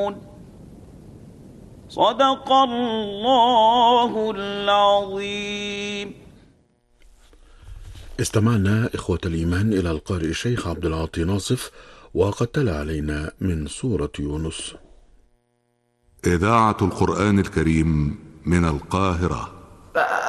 يعلمون. صدق الله العظيم. استمعنا إخوة الإيمان إلى القارئ الشيخ عبد العاطي ناصف، وقد تلا علينا من سورة يونس. إذاعة القرآن الكريم من القاهرة.